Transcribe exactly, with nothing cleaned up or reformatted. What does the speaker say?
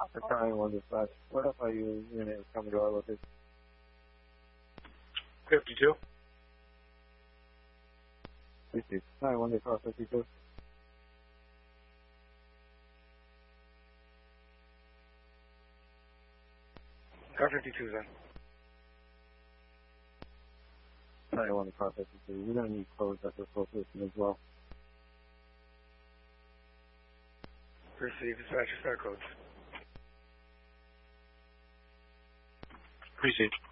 The Italian one dispatch. What if I use unit coming to our location? fifty-two. fifty. nine one across fifty-two. Car fifty-two then. nine one across fifty-two. We're going to need codes at this location as well. Receive dispatcher star codes. Received.